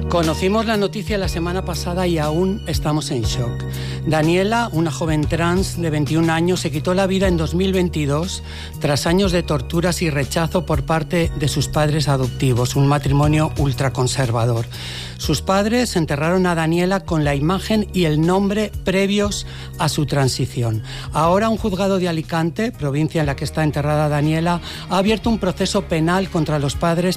Conocimos la noticia la semana pasada y aún estamos en shock. Daniela, una joven trans de 21 años, se quitó la vida en 2022 tras años de torturas y rechazo por parte de sus padres adoptivos, un matrimonio ultraconservador. Sus padres enterraron a Daniela con la imagen y el nombre previos a su transición. Ahora un juzgado de Alicante, provincia en la que está enterrada Daniela, ha abierto un proceso penal contra los padres